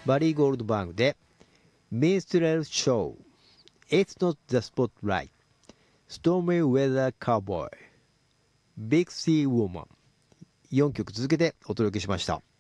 バリー・ゴールドバーグで Minstrel Show It's Not the Spotlight Stormy Weather Cowboy Big Sea Woman 4曲続けてお届けしました。